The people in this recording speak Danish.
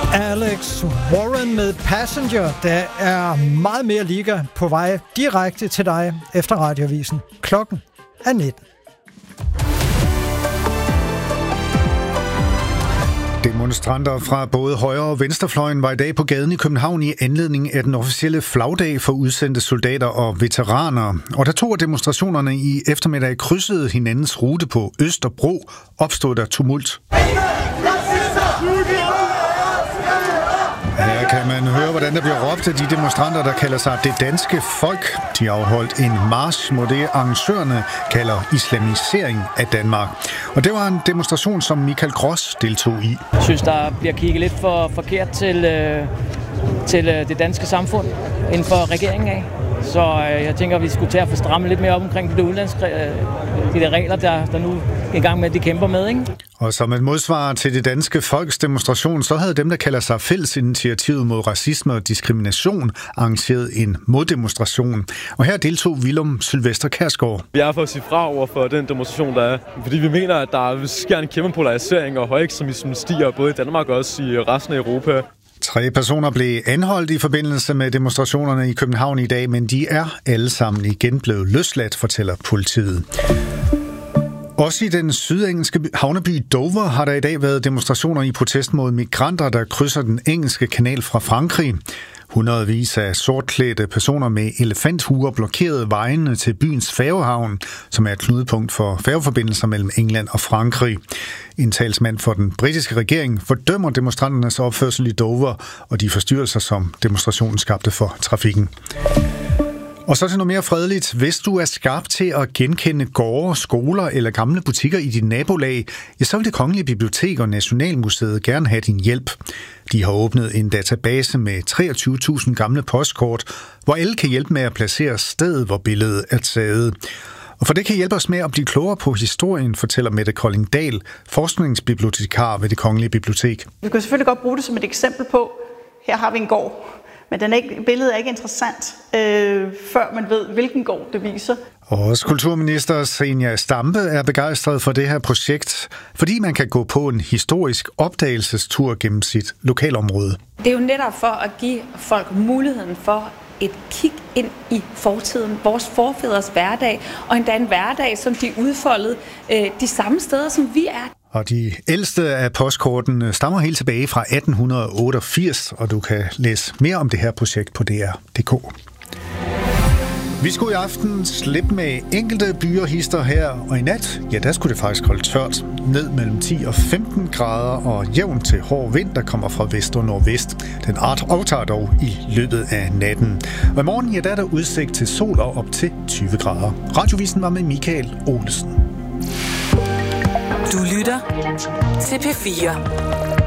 Alex Warren med Passenger. Der er meget mere liga på vej direkte til dig efter Radioavisen. Klokken er 19. Demonstranter fra både højre- og venstrefløjen var i dag på gaden i København i anledning af den officielle flagdag for udsendte soldater og veteraner. Og da to af demonstrationerne i eftermiddag krydsede hinandens rute på Østerbro, opstod der tumult. Her kan man høre, hvordan der bliver råbt af de demonstranter, der kalder sig det danske folk. De afholdt en march mod det, arrangørerne kalder islamisering af Danmark. Og det var en demonstration, som Michael Gross deltog i. Jeg synes, der bliver kigget lidt for forkert til det danske samfund inden for regeringen af. Så jeg tænker, at vi skulle til at få strammet lidt mere op omkring de der regler, der nu er i gang med, at de kæmper med, ikke? Og som et modsvar til det danske folks demonstration, så havde dem, der kalder sig Fællesinitiativet mod racisme og diskrimination, arrangeret en moddemonstration. Og her deltog Willum Sylvester Kærsgaard. Vi er for at sige fra over for den demonstration, der er. Fordi vi mener, at der sker en kæmpe polarisering og højekstremisme stiger både i Danmark og også i resten af Europa. 3 personer blev anholdt i forbindelse med demonstrationerne i København i dag, men de er alle sammen igen blevet løsladt, fortæller politiet. Også i den sydengelske havneby Dover har der i dag været demonstrationer i protest mod migranter, der krydser den engelske kanal fra Frankrig. Hundredvis af sortklædte personer med elefanthuer blokerede vejene til byens færgehavn, som er et knudepunkt for færgeforbindelser mellem England og Frankrig. En talsmand for den britiske regering fordømmer demonstranternes opførsel i Dover og de forstyrrelser, som demonstrationen skabte for trafikken. Og så til noget mere fredeligt. Hvis du er skarp til at genkende gårde, skoler eller gamle butikker i dit nabolag, ja, så vil Det Kongelige Bibliotek og Nationalmuseet gerne have din hjælp. De har åbnet en database med 23.000 gamle postkort, hvor alle kan hjælpe med at placere stedet, hvor billedet er taget. Og for det kan hjælpe os med at blive klogere på historien, fortæller Mette Kolding-Dahl, forskningsbibliotekar ved Det Kongelige Bibliotek. Vi kan selvfølgelig godt bruge det som et eksempel på, her har vi en gård. Men billedet er ikke interessant, før man ved, hvilken gård det viser. Og også kulturminister Zenia Stampe er begejstret for det her projekt, fordi man kan gå på en historisk opdagelsestur gennem sit lokalområde. Det er jo netop for at give folk muligheden for et kig ind i fortiden, vores forfædres hverdag, og endda en hverdag, som de udfoldede de samme steder, som vi er. Og de ældste af postkortene stammer helt tilbage fra 1888, og du kan læse mere om det her projekt på dr.dk. Vi skulle i aften slippe med enkelte byerhister her, og i nat, ja, der skulle det faktisk holde tørt. Ned mellem 10 og 15 grader og jævn til hård vind, der kommer fra vest og nordvest. Den aftager dog i løbet af natten. Og i morgen, ja, der er der udsigt til sol og op til 20 grader. Radiovisen var med Michael Olsen. Du lytter til P4.